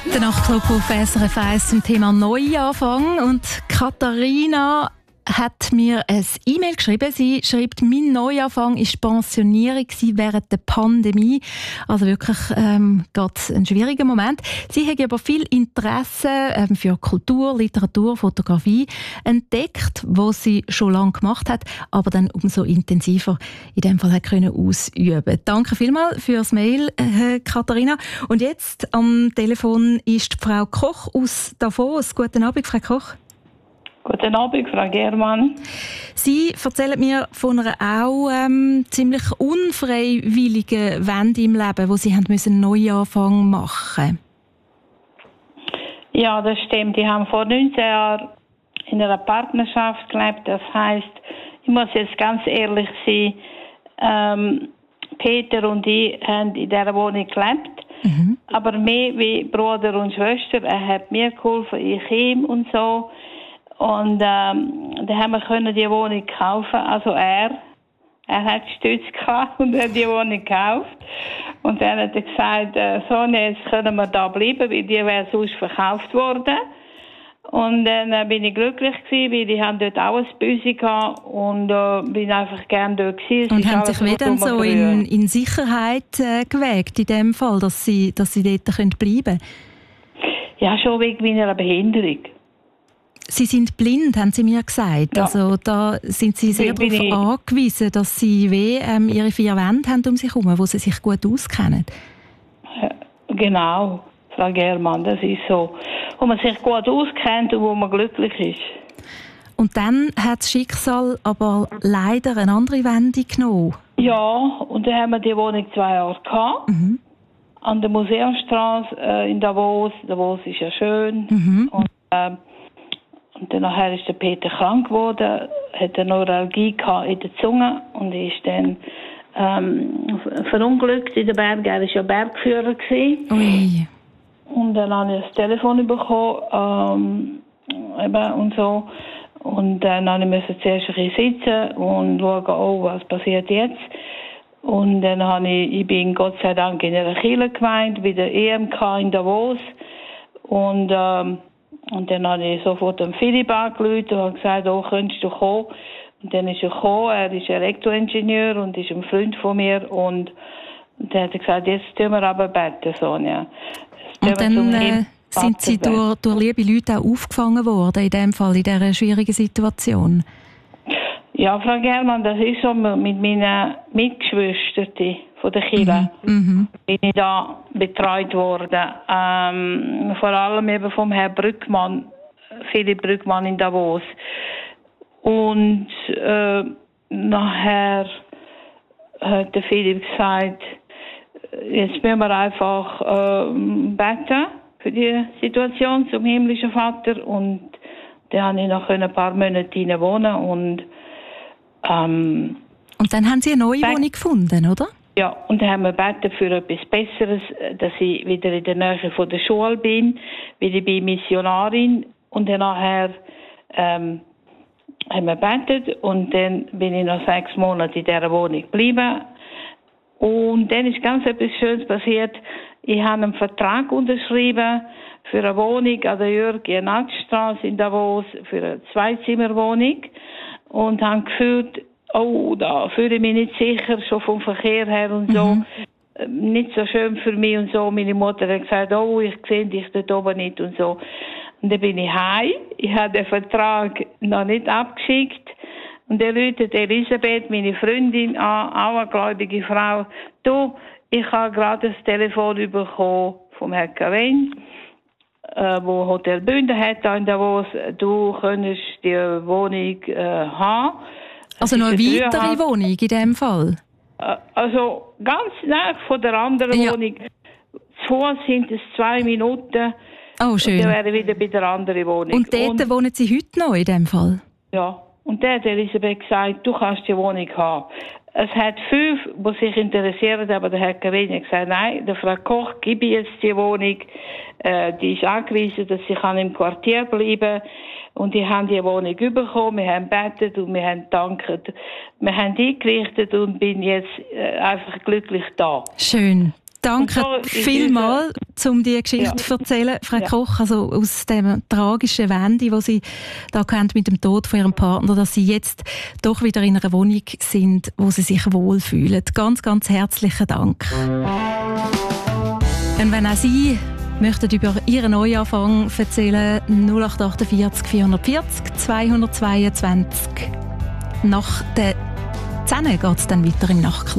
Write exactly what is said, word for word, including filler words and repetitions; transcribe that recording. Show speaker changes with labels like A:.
A: Der Nachtclub auf S R F eins zum Thema Neuanfang. Und Katharina hat mir ein E-Mail geschrieben. Sie schreibt, mein Neuanfang war Pensionierung während der Pandemie. Also wirklich ähm, gerade ein schwieriger Moment. Sie hat aber viel Interesse ähm, für Kultur, Literatur, Fotografie entdeckt, was sie schon lange gemacht hat, aber dann umso intensiver in dem Fall hat können ausüben. Danke vielmals fürs Mail, äh, Katharina. Und jetzt am Telefon ist Frau Koch aus Davos. Guten Abend, Frau Koch.
B: Guten Abend, Frau Germann.
A: Sie erzählen mir von einer auch ähm, ziemlich unfreiwilligen Wende im Leben, wo Sie haben müssen einen Neuanfang machen.
B: Ja, das stimmt. Ich habe vor neunzehn Jahren in einer Partnerschaft gelebt. Das heisst, ich muss jetzt ganz ehrlich sein, ähm, Peter und ich haben in dieser Wohnung gelebt. Mhm. Aber mehr wie Bruder und Schwester. Er hat mir geholfen, ich ihm und so. Und ähm, dann haben wir können die Wohnung kaufen. Also er, er hat Stütz gehabt und hat die Wohnung gekauft. Und dann hat er gesagt, äh, so, jetzt können wir da bleiben, weil die wäre sonst verkauft worden. Und dann äh, bin ich glücklich gewesen, weil ich dort auch ein Büsi gehabt und äh, bin einfach gerne dort gewesen.
A: Und haben sich wieder so in, in Sicherheit äh, gewägt in dem Fall, dass sie, dass sie dort können bleiben?
B: Ja, schon wegen meiner Behinderung.
A: Sie sind blind, haben Sie mir gesagt. Ja. Also da sind Sie sehr darauf ich... angewiesen, dass Sie wie, ähm, Ihre vier Wände haben um sich herum, wo Sie sich gut auskennen.
B: Genau, Frau Germann, das ist so. Wo man sich gut auskennt und wo man glücklich ist.
A: Und dann hat das Schicksal aber leider eine andere Wende genommen.
B: Ja, und dann haben wir die Wohnung zwei Jahre gehabt. Mhm. An der Museumstraße äh, in Davos. Davos ist ja schön. Mhm. Und, äh, Und dann nachher ist der Peter krank geworden, hat eine Neuralgie in der Zunge und ist dann ähm, verunglückt in den Bergen. Er war ja Bergführer gewesen. Ui. Und dann habe ich das Telefon bekommen ähm, eben und so. Und dann musste ich zuerst ein bisschen sitzen und schauen, oh, was passiert jetzt. Und dann habe ich, ich bin Gott sei Dank in einer Kirchengemeinde bei der E M K in Davos. Und ähm, Und dann habe ich sofort den Philipp angerufen und habe gesagt, oh, könntest du kommen? Und dann ist er gekommen, er ist Elektroingenieur und ist ein Freund von mir. Und dann hat er gesagt, jetzt tun wir aber beten, Sonja.
A: Und dann äh, sind Sie durch, durch liebe Leute auch aufgefangen worden, in dem Fall, in dieser schwierigen Situation?
B: Ja, Frau Germann, das ist so mit meinen Mitgeschwistern von der Kirche. Mhm. Bin ich da betreut worden. Ähm, vor allem eben vom Herrn Brückmann, Philipp Brückmann in Davos. Und äh, nachher hat der Philipp gesagt, jetzt müssen wir einfach äh, beten für die Situation zum himmlischen Vater. Und dann habe ich noch ein paar Monate wohnen und ähm,
A: und dann haben Sie eine neue Wohnung gefunden, oder?
B: Ja, und dann haben wir gebeten für etwas Besseres, dass ich wieder in der Nähe von der Schule bin, weil ich bin Missionarin. Und dann nachher ähm, haben wir gebetet und dann bin ich noch sechs Monate in dieser Wohnung geblieben. Und dann ist ganz etwas Schönes passiert. Ich habe einen Vertrag unterschrieben für eine Wohnung an der Jürg-Jenatsch-Straße in Davos, für eine Zweizimmerwohnung. Und habe gefühlt, oh, da fühle ich mich nicht sicher, schon vom Verkehr her und so. Mhm. Nicht so schön für mich und so. Meine Mutter hat gesagt, oh, ich sehe dich dort oben nicht und so. Und dann bin ich heim. Ich habe den Vertrag noch nicht abgeschickt. Und dann ruft Elisabeth, meine Freundin, an, auch eine gläubige Frau. Du, ich habe gerade das Telefon bekommen vom Herrn Kaven, äh, wo Hotel Bünden hat in Davos. Du könntest die Wohnung äh, haben.
A: Also noch eine weitere Wohnung in dem Fall?
B: Äh, also ganz nah von der anderen ja. Wohnung. Zu Fuß sind es zwei Minuten.
A: Oh, schön.
B: Und dann wäre wieder bei der anderen Wohnung.
A: Und dort und, wohnen Sie heute noch in dem Fall?
B: Ja. Und dann hat Elisabeth gesagt, du kannst die Wohnung haben. Es hat fünf, die sich interessieren, aber der Herr Karin hat gesagt, nein, der Frau Koch gebe ich jetzt die Wohnung. Äh, die ist angewiesen, dass sie kann im Quartier bleiben kann. Und die haben die Wohnung bekommen, wir haben gebetet und wir haben gedankt. Wir haben eingerichtet und bin jetzt äh, einfach glücklich da.
A: Schön. Danke
B: so
A: vielmals, um diese Geschichte ja. zu erzählen, Frau ja. Koch. Also aus dem tragischen Wende, die Sie da kennt mit dem Tod von Ihrem Partner, dass Sie jetzt doch wieder in einer Wohnung sind, wo Sie sich wohlfühlen. Ganz, ganz herzlichen Dank. Und wenn auch Sie möchten über Ihren Neuanfang erzählen, null acht achtundvierzig vierhundertvierzig zweihundertzweiundzwanzig. Nach der zehn geht es dann weiter im Nachtclub.